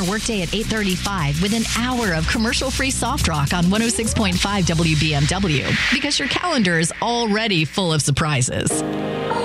workday at 8:35 with an hour of commercial-free soft rock on 106.5 WBMW, because your calendar is already full of surprises.